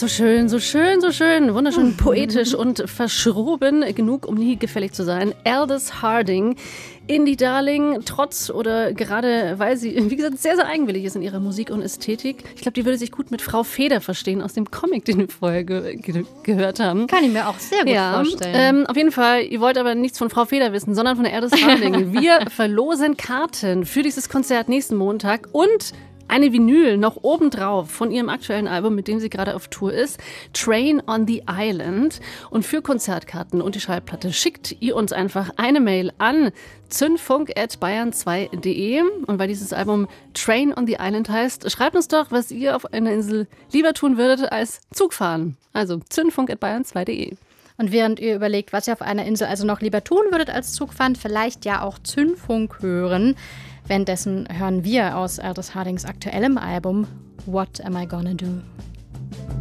so schön, so schön, so schön. Wunderschön poetisch und verschroben. Genug, um nie gefällig zu sein. Aldous Harding. Indie Darling, trotz oder gerade weil sie, wie gesagt, sehr, sehr eigenwillig ist in ihrer Musik und Ästhetik. Ich glaube, die würde sich gut mit Frau Feder verstehen aus dem Comic, den wir vorher gehört haben. Kann ich mir auch sehr gut vorstellen. Auf jeden Fall, ihr wollt aber nichts von Frau Feder wissen, sondern von der Aldous Harding. Wir verlosen Karten für dieses Konzert nächsten Montag und eine Vinyl noch obendrauf von ihrem aktuellen Album, mit dem sie gerade auf Tour ist, Train on the Island. Und für Konzertkarten und die Schallplatte schickt ihr uns einfach eine Mail an zündfunk@bayern2.de. Und weil dieses Album Train on the Island heißt, schreibt uns doch, was ihr auf einer Insel lieber tun würdet als Zug fahren. Also zündfunk@bayern2.de. Und während ihr überlegt, was ihr auf einer Insel also noch lieber tun würdet als Zug fahren, vielleicht ja auch Zündfunk hören. Währenddessen hören wir aus Aldous Hardings aktuellem Album What Am I Gonna Do?